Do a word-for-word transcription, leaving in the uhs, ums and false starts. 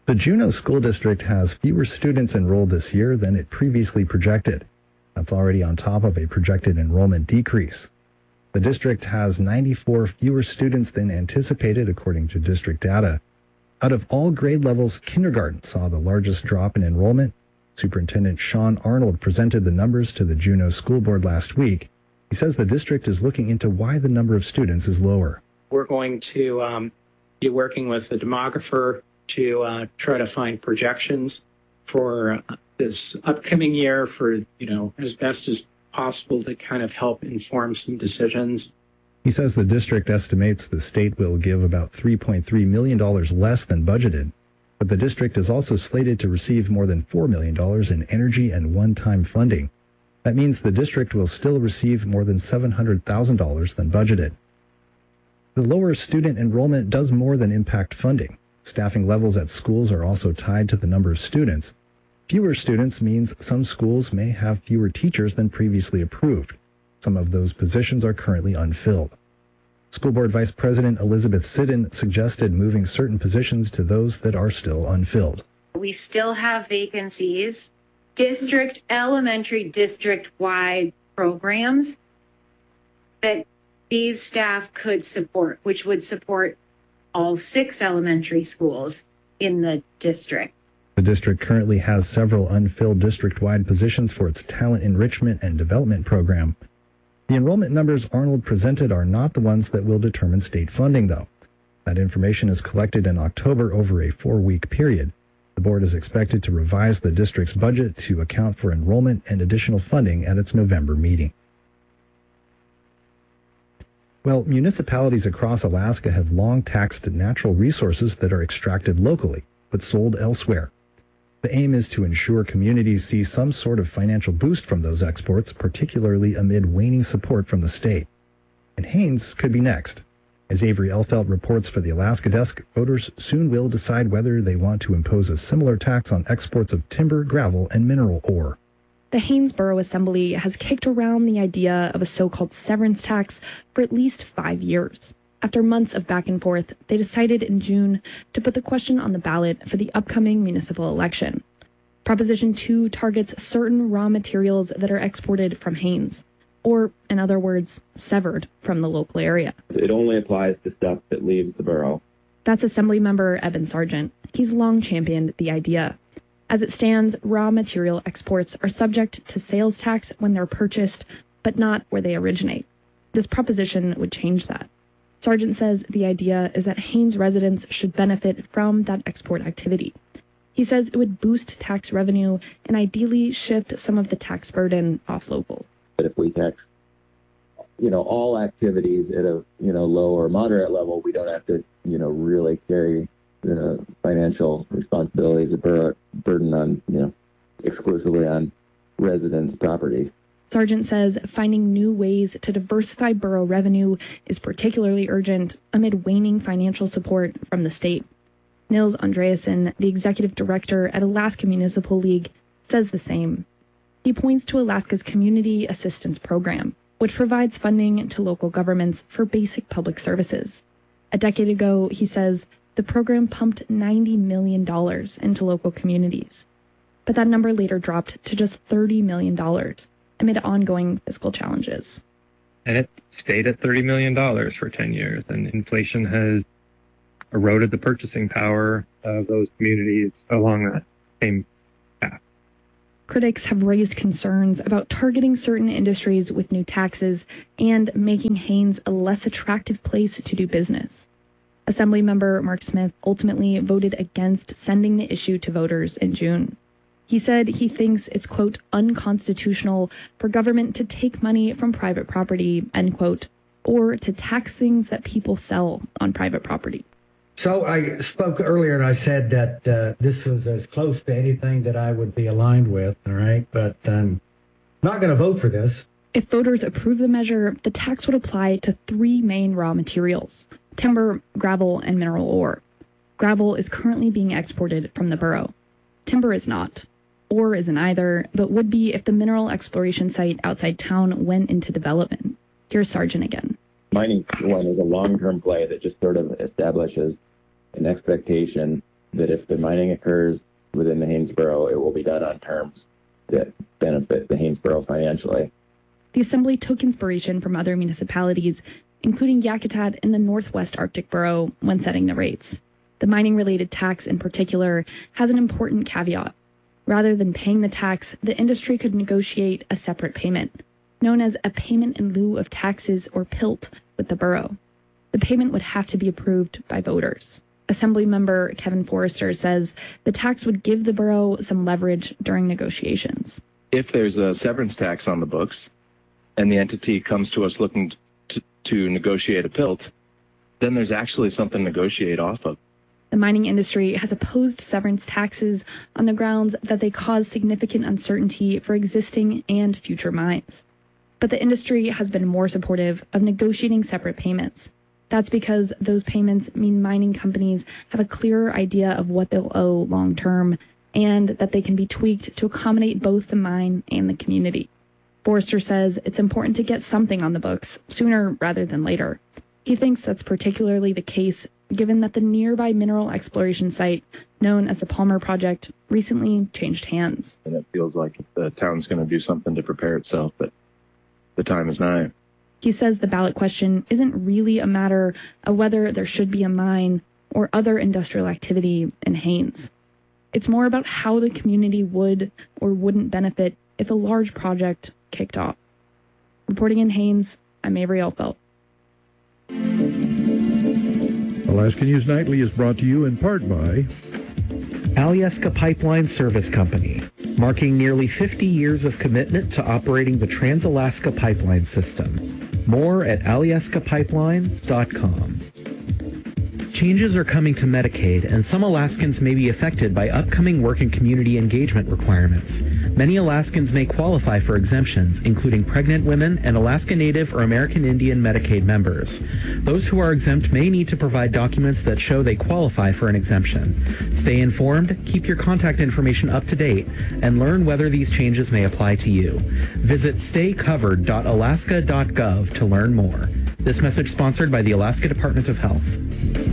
The Juneau School District has fewer students enrolled this year than it previously projected. That's already on top of a projected enrollment decrease. The district has ninety-four fewer students than anticipated, according to district data. Out of all grade levels, kindergarten saw the largest drop in enrollment. Superintendent Sean Arnold presented the numbers to the Juneau School Board last week. He says the district is looking into why the number of students is lower. We're going to um, be working with the demographer to uh, try to find projections for uh, this upcoming year for, you know, as best as possible to kind of help inform some decisions. He says the district estimates the state will give about three point three million dollars less than budgeted, but the district is also slated to receive more than four million dollars in energy and one-time funding. That means the district will still receive more than seven hundred thousand dollars than budgeted. The lower student enrollment does more than impact funding. Staffing levels at schools are also tied to the number of students. Fewer students means some schools may have fewer teachers than previously approved. Some of those positions are currently unfilled. School Board Vice President Elizabeth Siddon suggested moving certain positions to those that are still unfilled. We still have vacancies, district, elementary, district-wide programs that these staff could support, which would support all six elementary schools in the district. The district currently has several unfilled district-wide positions for its talent enrichment and development program. The enrollment numbers Arnold presented are not the ones that will determine state funding, though. That information is collected in October over a four-week period. The board is expected to revise the district's budget to account for enrollment and additional funding at its November meeting. Well, municipalities across Alaska have long taxed natural resources that are extracted locally, but sold elsewhere. The aim is to ensure communities see some sort of financial boost from those exports, particularly amid waning support from the state. And Haines could be next. As Avery Elfelt reports for the Alaska Desk, voters soon will decide whether they want to impose a similar tax on exports of timber, gravel, and mineral ore. The Haines Borough Assembly has kicked around the idea of a so-called severance tax for at least five years. After months of back and forth, they decided in June to put the question on the ballot for the upcoming municipal election. Proposition two targets certain raw materials that are exported from Haines, or, in other words, severed from the local area. It only applies to stuff that leaves the borough. That's Assemblymember Evan Sargent. He's long championed the idea. As it stands, raw material exports are subject to sales tax when they're purchased, but not where they originate. This proposition would change that. Sargent says the idea is that Haines residents should benefit from that export activity. He says it would boost tax revenue and ideally shift some of the tax burden off locals. But if we tax, you know, all activities at a, you know, low or moderate level, we don't have to, you know, really carry the financial responsibilities of borough burden on, you know, exclusively on residents' properties. Sargent says finding new ways to diversify borough revenue is particularly urgent amid waning financial support from the state. Nils Andreasen, the executive director at Alaska Municipal League, says the same. He points to Alaska's Community Assistance Program, which provides funding to local governments for basic public services. A decade ago, he says, the program pumped ninety million dollars into local communities. But that number later dropped to just thirty million dollars amid ongoing fiscal challenges. And it stayed at thirty million dollars for ten years, and inflation has eroded the purchasing power of those communities along that same path. Critics have raised concerns about targeting certain industries with new taxes and making Haines a less attractive place to do business. Assemblymember Mark Smith ultimately voted against sending the issue to voters in June. He said he thinks it's, quote, unconstitutional for government to take money from private property, end quote, or to tax things that people sell on private property. So I spoke earlier and I said that uh, this was as close to anything that I would be aligned with, all right? But I'm not going to vote for this. If voters approve the measure, the tax would apply to three main raw materials: timber, gravel, and mineral ore. Gravel is currently being exported from the borough. Timber is not. Ore isn't either, but would be if the mineral exploration site outside town went into development. Here's Sargent again. Mining, one, is a long-term play that just sort of establishes an expectation that if the mining occurs within the Haynesboro, it will be done on terms that benefit the Haynesboro financially. The Assembly took inspiration from other municipalities, including Yakutat and the Northwest Arctic Borough, when setting the rates. The mining-related tax in particular has an important caveat. Rather than paying the tax, the industry could negotiate a separate payment, known as a payment in lieu of taxes, or P I L T, with the borough. The payment would have to be approved by voters. Assemblymember Kevin Forrester says the tax would give the borough some leverage during negotiations. If there's a severance tax on the books and the entity comes to us looking to, to negotiate a P I L T, then there's actually something to negotiate off of. The mining industry has opposed severance taxes on the grounds that they cause significant uncertainty for existing and future mines. But the industry has been more supportive of negotiating separate payments. That's because those payments mean mining companies have a clearer idea of what they'll owe long term, and that they can be tweaked to accommodate both the mine and the community. Forrester says it's important to get something on the books sooner rather than later. He thinks that's particularly the case given that the nearby mineral exploration site, known as the Palmer Project, recently changed hands. And it feels like the town's going to do something to prepare itself, but the time is nigh. He says the ballot question isn't really a matter of whether there should be a mine or other industrial activity in Haines. It's more about how the community would or wouldn't benefit if a large project kicked off. Reporting in Haines, I'm Avery Elfelt. Alaska News Nightly is brought to you in part by Alyeska Pipeline Service Company, marking nearly fifty years of commitment to operating the Trans-Alaska Pipeline System. More at alyeska pipeline dot com. Changes are coming to Medicaid, and some Alaskans may be affected by upcoming work and community engagement requirements. Many Alaskans may qualify for exemptions, including pregnant women and Alaska Native or American Indian Medicaid members. Those who are exempt may need to provide documents that show they qualify for an exemption. Stay informed, keep your contact information up to date, and learn whether these changes may apply to you. Visit stay covered dot alaska dot gov to learn more. This message sponsored by the Alaska Department of Health.